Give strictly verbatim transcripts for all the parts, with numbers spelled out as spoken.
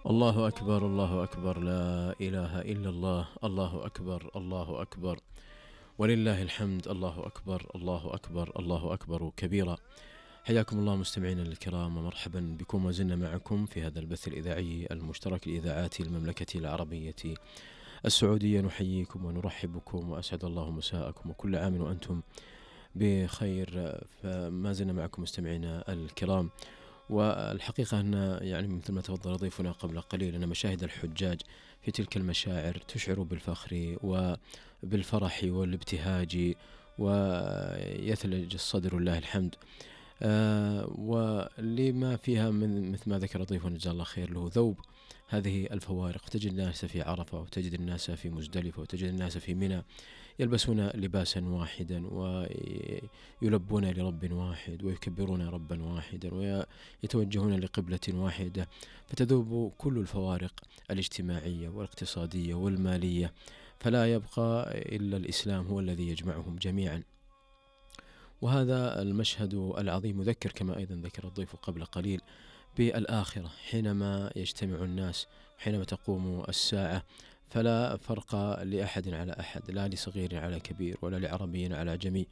الله أكبر الله أكبر، لا إله إلا الله، الله أكبر الله أكبر ولله الحمد. الله أكبر الله أكبر الله أكبر كبيرا. حياكم الله مستمعينا الكرام، ومرحبا بكم، وزلنا معكم في هذا البث الإذاعي المشترك لإذاعات المملكة العربية السعودية. نحييكم ونرحب بكم وأسعد الله مساءكم، وكل عام وأنتم بخير. فما زلنا معكم مستمعينا الكرام، والحقيقة أن يعني مثل ما تفضل ضيفنا قبل قليل أن مشاهد الحجاج في تلك المشاعر تشعر بالفخر وبالفرح والابتهاج، ويثلج الصدر لله الحمد. آه ولما فيها من مثل ما ذكر ضيفنا جزاه الله خير له ذوب هذه الفوارق. تجد الناس في عرفة، وتجد الناس في مزدلفة، وتجد الناس في منى يلبسون لباسا واحدا، ويلبون لرب واحد، ويكبرون ربا واحدا، ويتوجهون لقبلة واحدة، فتذوب كل الفوارق الاجتماعية والاقتصادية والمالية، فلا يبقى إلا الإسلام هو الذي يجمعهم جميعا. وهذا المشهد العظيم يذكر كما أيضا ذكر الضيف قبل قليل بالآخرة، حينما يجتمع الناس، حينما تقوم الساعة، فلا فرق لأحد على أحد، لا لصغير على كبير، ولا لعربي على عجمي،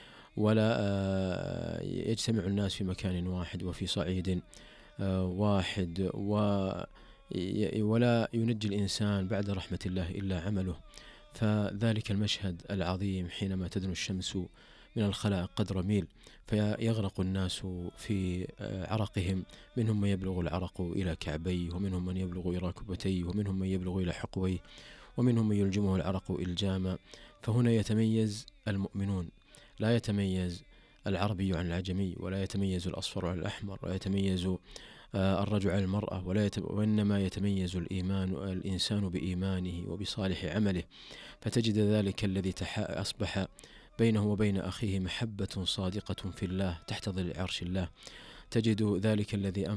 ولا يجتمع الناس في مكان واحد وفي صعيد واحد، ولا ينجي الإنسان بعد رحمة الله إلا عمله. فذلك المشهد العظيم حينما تدنو الشمس من الخلائق قدر ميل، فيغرق الناس في عرقهم، منهم من يبلغ العرق إلى كعبيه، ومنهم من يبلغ إلى ركبتيه، ومنهم من يبلغ إلى حقويه، ومنهم من يلجمه العرق إلجاما. فهنا يتميز المؤمنون، لا يتميز العربي عن العجمي، ولا يتميز الأصفر عن الأحمر، ولا يتميز الرجل عن المرأة، ولا يتم... وإنما يتميز الإيمان الإنسان بإيمانه وبصالح عمله. فتجد ذلك الذي تح... أصبح بينه وبين أخيه محبة صادقة في الله تحت ظل عرش الله، تجد ذلك الذي